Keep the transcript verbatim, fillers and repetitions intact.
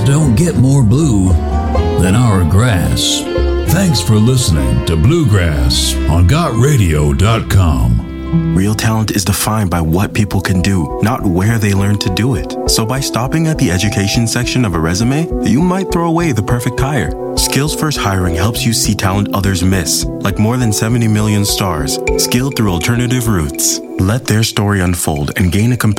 don't get more blue than our grass. Thanks for listening to Bluegrass on got radio dot com. Real talent is defined by what people can do, not where they learn to do it. So by stopping at the education section of a resume, you might throw away the perfect hire. Skills First Hiring helps you see talent others miss, like more than seventy million stars, skilled through alternative routes. Let their story unfold and gain a competitive